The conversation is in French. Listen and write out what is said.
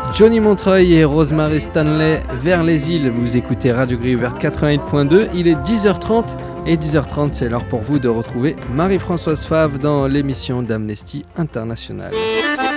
Johnny Montreuil et Rosemary Stanley, Vers les îles. Vous écoutez Radio Gris Ouverte 88.2. Il est 10h30 et 10h30, c'est l'heure pour vous de retrouver Marie-Françoise Favre dans l'émission d'Amnesty International.